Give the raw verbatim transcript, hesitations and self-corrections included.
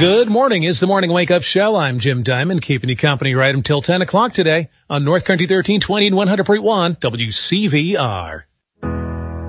Good morning. Is the Morning Wake Up Show. I'm Jim Diamond, keeping you company right until ten o'clock today on North Country thirteen twenty and one hundred point one W C V R.